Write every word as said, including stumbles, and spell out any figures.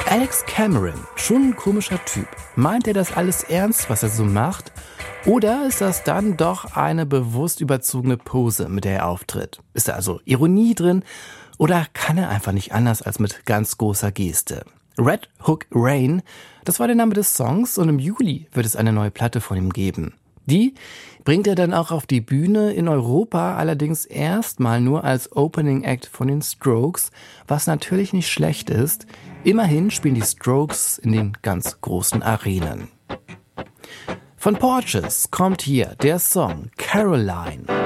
Alex Cameron, schon ein komischer Typ. Meint er das alles ernst, was er so macht? Oder ist das dann doch eine bewusst überzogene Pose, mit der er auftritt? Ist da also Ironie drin? Oder kann er einfach nicht anders als mit ganz großer Geste? Red Hook Rain, das war der Name des Songs und im Juli wird es eine neue Platte von ihm geben. Die bringt er dann auch auf die Bühne, in Europa allerdings erstmal nur als Opening Act von den Strokes, was natürlich nicht schlecht ist. Immerhin spielen die Strokes in den ganz großen Arenen. Von Porches kommt hier der Song Caroline.